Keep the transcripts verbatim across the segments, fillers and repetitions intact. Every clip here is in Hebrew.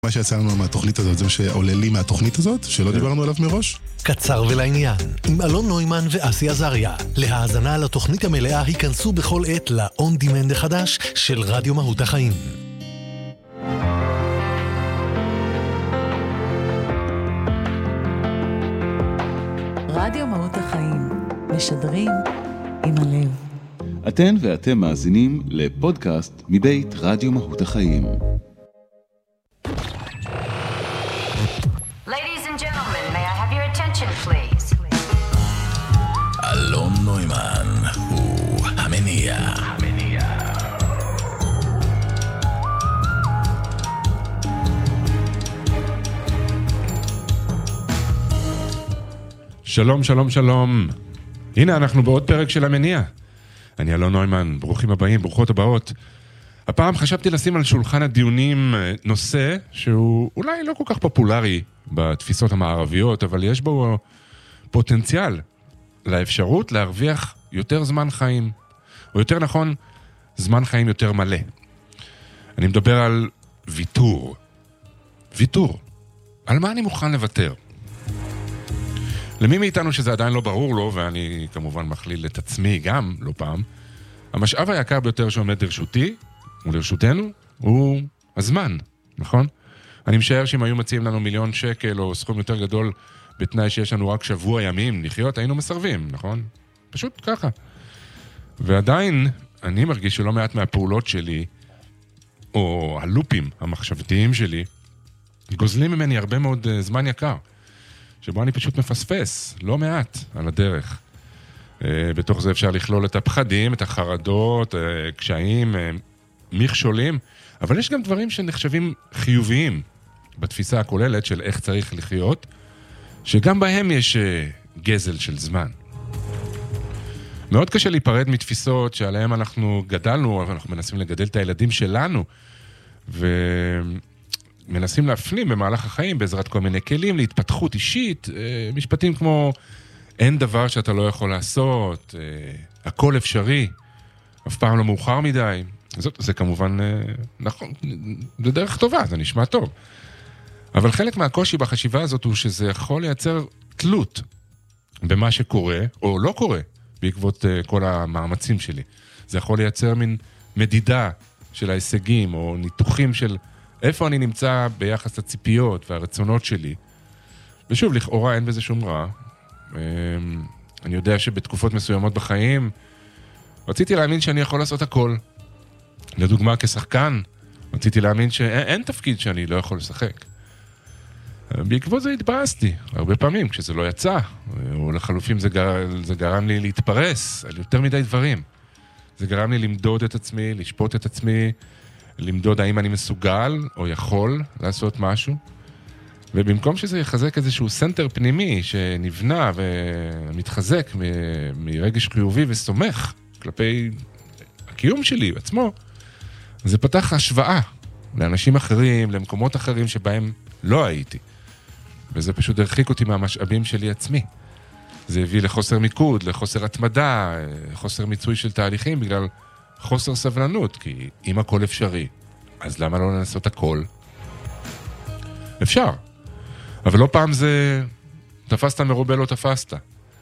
מה שיצא לנו מהתוכנית הזאת, זה מה שעולה לי מהתוכנית הזאת, שלא דיברנו עליו מראש. קצר ולעניין, עם אלון נוימן ואסי עזריה. להאזנה לתוכנית המלאה, היכנסו בכל עת ל-On Demand החדש של רדיו מהות החיים. רדיו מהות החיים, משדרים עם הלב. אתן ואתם מאזינים לפודקאסט מבית רדיו מהות החיים. Ladies and gentlemen, may I have your attention, please? אלון נוימן הוא המניע. המניע. שלום, שלום, שלום. הנה אנחנו בעוד פרק של המניע. אני אלון נוימן, ברוכים הבאים, ברוכות הבאות. הפעם חשבתי לשים על שולחן הדיונים נושא שהוא אולי לא כל כך פופולרי בתפיסות המערביות, אבל יש בו פוטנציאל לאפשרות להרוויח יותר זמן חיים, או יותר נכון, זמן חיים יותר מלא. אני מדבר על ויתור. ויתור. על מה אני מוכן לוותר? למי מאיתנו שזה עדיין לא ברור לו, ואני כמובן מכליל את עצמי גם לא פעם, המשאב היקר ביותר שעומד לרשותי, ולרשותנו, הוא הזמן, נכון? אני משער שאם היו מציעים לנו מיליון שקל או סכום יותר גדול בתנאי שיש לנו רק שבוע ימים לחיות, היינו מסרבים, נכון? פשוט ככה. ועדיין, אני מרגיש שלא מעט מהפעולות שלי, או הלופים המחשבתיים שלי, גוזלים ממני הרבה מאוד זמן יקר, שבו אני פשוט מפספס, לא מעט על הדרך. בתוך זה אפשר לכלול את הפחדים, את החרדות, קשיים, מכשולים, אבל יש גם דברים שנחשבים חיוביים בתפיסה הכוללת של איך צריך לחיות, שגם בהם יש גזל של זמן. מאוד קשה להיפרד מתפיסות שעליהם אנחנו גדלנו, אבל אנחנו מנסים לגדל את הילדים שלנו, ומנסים להפנים במהלך החיים בעזרת כל מיני כלים להתפתחות אישית, משפטים כמו אין דבר שאתה לא יכול לעשות, הכל אפשרי, אף פעם לא מאוחר מדי. זאת, זה כמובן, נכון, זה דרך טובה, זה נשמע טוב. אבל חלק מהקושי בחשיבה הזאת הוא שזה יכול לייצר תלות במה שקורה, או לא קורה, בעקבות כל המאמצים שלי. זה יכול לייצר מין מדידה של ההישגים, או ניתוחים של איפה אני נמצא ביחס לציפיות והרצונות שלי. ושוב, לכאורה אין בזה שום רע. אני יודע שבתקופות מסוימות בחיים, רציתי להאמין שאני יכול לעשות הכל. לדוגמה, כשחקן, רציתי להאמין שאין תפקיד שאני לא יכול לשחק. בעקבות זה התבאסתי, הרבה פעמים, כשזה לא יצא, או לחלופים זה, גר... זה גרם לי להתפרס על יותר מדי דברים. זה גרם לי למדוד את עצמי, לשפוט את עצמי, למדוד האם אני מסוגל או יכול לעשות משהו. ובמקום שזה יחזק איזשהו סנטר פנימי שנבנה ומתחזק מ... מרגש חיובי וסומך כלפי הקיום שלי עצמו, זה פתח השוואה לאנשים אחרים, למקומות אחרים שבהם לא הייתי. וזה פשוט הרחיק אותי מהמשאבים שלי עצמי. זה הביא לחוסר מיקוד, לחוסר התמדה, חוסר מיצוי של תהליכים בגלל חוסר סבלנות, כי אם הכל אפשרי, אז למה לא לנסות הכל? אפשר. אבל לא פעם זה תפסת מרובה לא תפסת.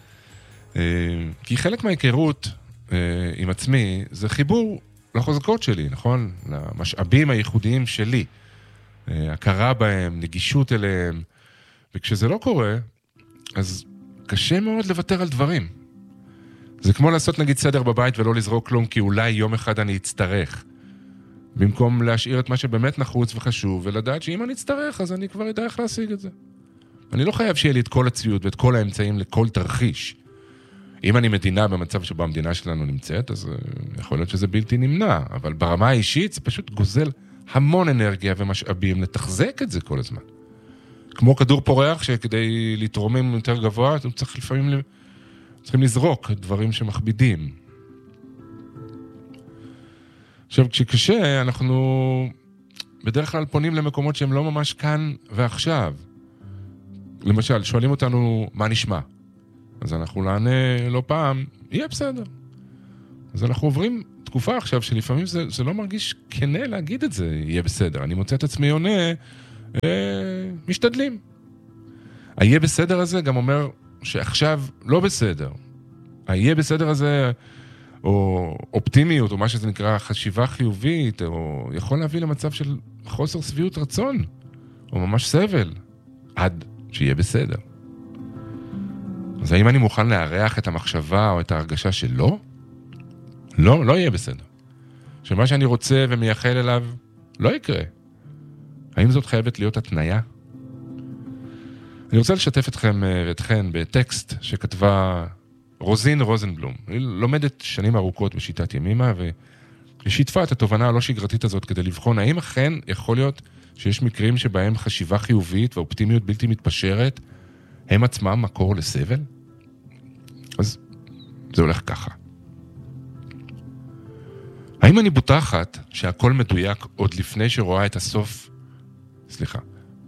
כי חלק מההיכרות עם עצמי זה חיבור לחוזקות שלי, נכון? למשאבים הייחודיים שלי. הכרה בהם, נגישות אליהם. וכשזה לא קורה, אז קשה מאוד לוותר על דברים. זה כמו לעשות נגיד סדר בבית ולא לזרוק כלום, כי אולי יום אחד אני אצטרך. במקום להשאיר את מה שבאמת נחוץ וחשוב, ולדעת שאם אני אצטרך, אז אני כבר יודע איך להשיג את זה. אני לא חייב שיהיה לי את כל הציוד ואת כל האמצעים לכל תרחיש. אם אני מדינה במצב שבו המדינה שלנו נמצאת, אז יכול להיות שזה בלתי נמנע, אבל ברמה האישית זה פשוט גוזל המון אנרגיה ומשאבים לתחזק את זה כל הזמן. כמו כדור פורח שכדי להתרומם יותר גבוה, אתם צריך לפעמים צריכים לזרוק דברים שמכבידים. עכשיו, כשקשה, אנחנו בדרך כלל פונים למקומות שהם לא ממש כאן ועכשיו. למשל, שואלים אותנו מה נשמע. אז אנחנו נענה לא פעם, יהיה בסדר. אז אנחנו עוברים תקופה עכשיו שלפעמים זה, זה לא מרגיש כנה להגיד את זה, יהיה בסדר. אני מוצא את עצמי עונה, אה, משתדלים. היה בסדר הזה גם אומר שעכשיו לא בסדר. היה בסדר הזה, או אופטימיות, או מה שזה נקרא חשיבה חיובית, או יכול להביא למצב של חוסר שביעות רצון, או ממש סבל, עד שיהיה בסדר. אז האם אני מוכן להריח את המחשבה או את ההרגשה שלא? לא, לא יהיה בסדר. שמה שאני רוצה ומייחל אליו לא יקרה. האם זאת חייבת להיות התניה? אני רוצה לשתף אתכם ואתכן בטקסט שכתבה רוזין רוזנבלום. היא לומדת שנים ארוכות בשיטת ימימה, והיא שיתפה את התובנה הלא שגרתית הזאת כדי לבחון האם אכן יכול להיות שיש מקרים שבהם חשיבה חיובית ואופטימיות בלתי מתפשרת הם עצמם מקור לסבל? אז זה הולך ככה. האם אני בוטחת שהכל מדויק עוד לפני שרואה את הסוף? סליחה.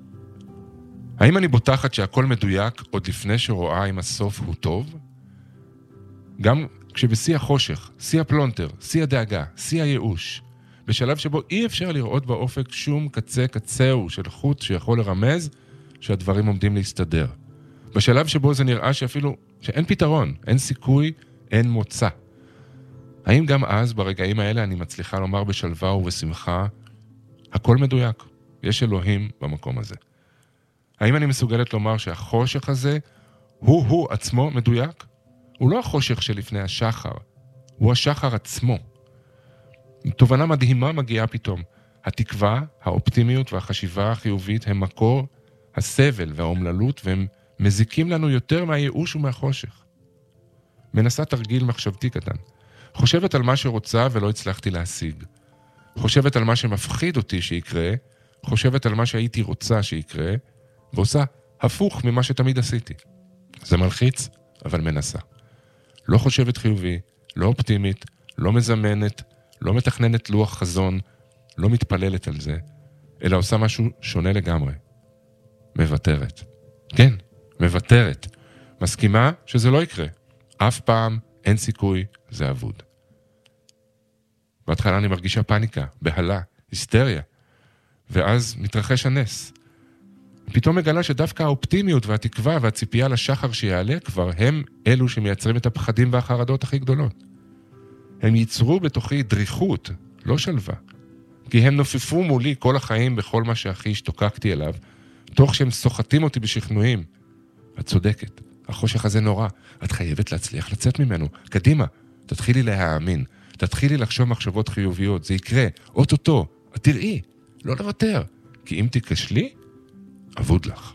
האם אני בוטחת שהכל מדויק עוד לפני שרואה אם הסוף הוא טוב? גם כשבשיא החושך, שיא הפלונטר, שיא הדאגה, שיא הייאוש, בשלב שבו אי אפשר לראות באופק שום קצה קצהו של חוט שיכול לרמז שהדברים עומדים להסתדר. בשלב שבו זה נראה שאפילו שאין פתרון, אין סיכוי, אין מוצא. האם גם אז, ברגעים האלה, אני מצליחה לומר בשלווה ובשמחה, הכל מדויק, יש אלוהים במקום הזה? האם אני מסוגלת לומר שהחושך הזה הוא-הוא עצמו מדויק? הוא לא החושך שלפני השחר, הוא השחר עצמו. תובנה מדהימה מגיעה פתאום. התקווה, האופטימיות והחשיבה החיובית הם מקור הסבל והאומללות, והם מזיקים לנו יותר מהייאוש ומהחושך. מנסה תרגיל מחשבתי קטן. חושבת על מה שרוצה ולא הצלחתי להשיג. חושבת על מה שמפחיד אותי שיקרה, חושבת על מה שהייתי רוצה שיקרה, ועושה הפוך ממה שתמיד עשיתי. זה מלחיץ, אבל מנסה. לא חושבת חיובי, לא אופטימית, לא מזמנת, לא מתכננת לוח חזון, לא מתפללת על זה, אלא עושה משהו שונה לגמרי. מוותרת. כן, מוותרת. מסכימה שזה לא יקרה. אף פעם אין סיכוי, זה אבוד. בהתחלה אני מרגישה פאניקה, בהלה, היסטריה, ואז מתרחש הנס. פתאום מגלה שדווקא האופטימיות והתקווה והציפייה לשחר שיעלה כבר הם אלו שמייצרים את הפחדים והחרדות הכי גדולות. הם ייצרו בתוכי דריכות, לא שלווה. כי הם נופפו מולי כל החיים בכל מה שהכי השתוקקתי אליו, תוך שהם סוחטים אותי בשכנועים. את צודקת, החושך הזה נורא, את חייבת להצליח לצאת ממנו. קדימה, תתחילי להאמין, תתחילי לחשוב מחשבות חיוביות, זה יקרה, אוטוטו, את תראי, לא לוותר, כי אם תיכשלי, אבוד לך.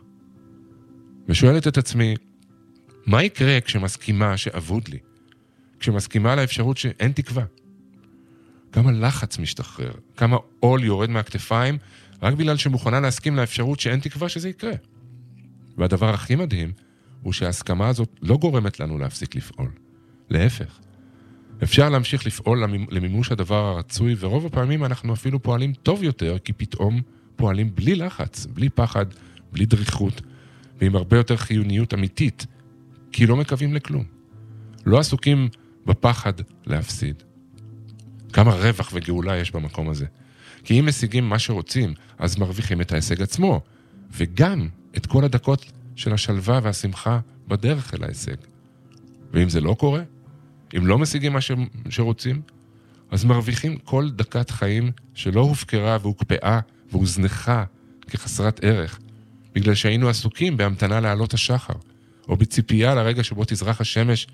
ושואלת את עצמי, מה יקרה כשמסכימה שאבוד לי? כשמסכימה לאפשרות שאין תקווה? כמה לחץ משתחרר, כמה עול יורד מהכתפיים, רק בגלל שמוכנה להסכים לאפשרות שאין תקווה שזה יקרה. והדבר הכי מדהים, הוא שההסכמה הזאת לא גורמת לנו להפסיק לפעול. להפך. אפשר להמשיך לפעול למימוש הדבר הרצוי, ורוב הפעמים אנחנו אפילו פועלים טוב יותר, כי פתאום פועלים בלי לחץ, בלי פחד, בלי דריכות, ועם הרבה יותר חיוניות אמיתית, כי לא מקווים לכלום. לא עסוקים בפחד להפסיד. כמה רווח וגאולה יש במקום הזה. כי אם משיגים מה שרוצים, אז מרוויחים את ההישג עצמו, וגם את כל הדקות של השלווה והשמחה בדרך אל ההישג. ואם זה לא קורה, אם לא משיגים מה ש... שרוצים, אז מרוויחים כל דקת חיים שלא הופקרה והוקפאה והוזנחה כחסרת ערך, בגלל שהיינו עסוקים בהמתנה לעלות השחר, או בציפייה לרגע שבו תזרח השמש.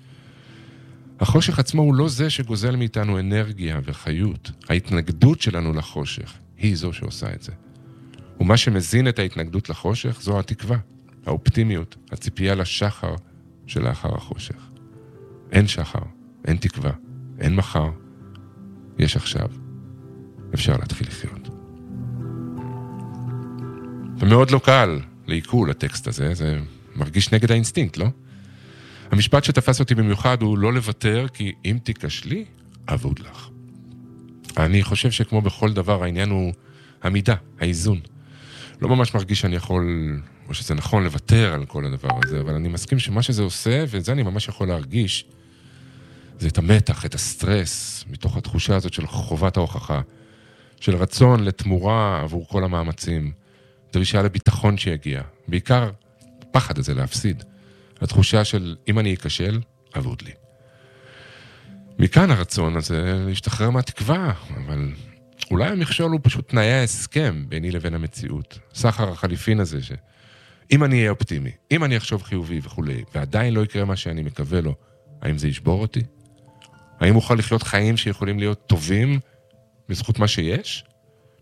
החושך עצמו הוא לא זה שגוזל מאיתנו אנרגיה וחיות. ההתנגדות שלנו לחושך היא זו שעושה את זה. ומה שמזין את ההתנגדות לחושך זו התקווה, האופטימיות, הציפייה לשחר שלאחר החושך. אין שחר, אין תקווה, אין מחר, יש עכשיו. אפשר להתחיל לחיות. ומאוד לא קל לעיכול הטקסט הזה, זה מרגיש נגד האינסטינקט, לא? המשפט שתפס אותי במיוחד הוא לא לוותר, כי אם תיכשלי, אבוד לך. אני חושב שכמו בכל דבר, העניין הוא המידה, האיזון. לא ממש מרגיש שאני יכול, או שזה נכון לוותר על כל הדבר הזה, אבל אני מסכים שמה שזה עושה, ואת זה אני ממש יכול להרגיש, זה את המתח, את הסטרס, מתוך התחושה הזאת של חובת ההוכחה, של רצון לתמורה עבור כל המאמצים, דרישה לביטחון שיגיע. בעיקר פחד הזה להפסיד. התחושה של אם אני אכשל, אבוד לי. מכאן הרצון הזה להשתחרר מהתקווה, אבל אולי המכשול הוא פשוט תנאי ההסכם ביני לבין המציאות. סחר החליפין הזה שאם אני אהיה אופטימי, אם אני אחשוב חיובי וכו', ועדיין לא יקרה מה שאני מקווה לו, האם זה ישבור אותי? האם אוכל לחיות חיים שיכולים להיות טובים בזכות מה שיש?